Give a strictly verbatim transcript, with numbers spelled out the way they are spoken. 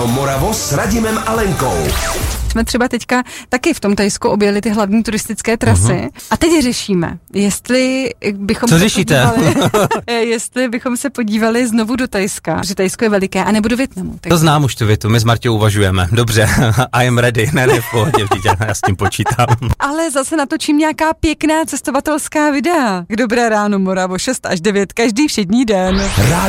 Moravo s Radimem a Lenkou. Jsme třeba teďka taky v tom Thajsku objeli ty hlavní turistické trasy uh-huh. a teď řešíme, jestli bychom Co se řešíte? podívali, jestli bychom se podívali znovu do Thajska, protože Thajsko je veliké, a nebo do Vietnamu. Tak... To znám už tu větu, my s Martěou uvažujeme. Dobře, I am ready, ne, ne, v pohodě, vždyť já s tím počítám. Ale zase natočím nějaká pěkná cestovatelská videa. K Dobré ráno Moravo, šest až devět každý všední den.